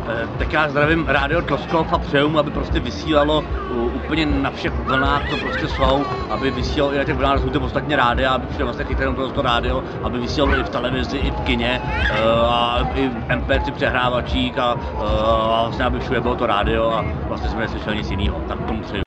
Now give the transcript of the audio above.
Tak já zdravím Rádio Tloskov a přeju mu, aby prostě vysílalo úplně na všech vlnách, co prostě jsou, aby vysílalo i na těch vlnách, jsou to ostatně rádia, aby všude vlastně chytrém to rádio, aby vysílalo i v televizi, i v kině, a i v MP3 přehrávačích a vlastně aby všude bylo to rádio a vlastně jsme neslyšeli nic jiného. Tak tomu přeju.